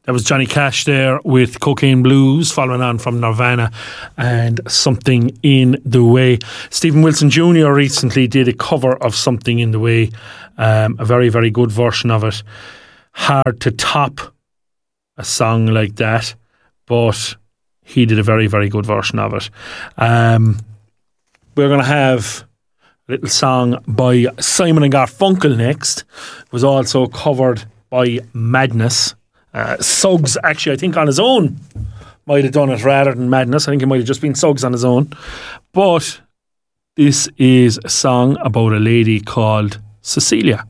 That was Johnny Cash there with Cocaine Blues, following on from Nirvana and Something in the Way. Stephen Wilson Jr. recently did a cover of Something in the Way, a very, very good version of it. Hard to top a song like that, but he did a very, very good version of it. We're going to have a little song by Simon and Garfunkel next. It was also covered by Madness. Suggs, actually, I think on his own might have done it rather than Madness. I think it might have just been Suggs on his own. But this is a song about a lady called Cecilia.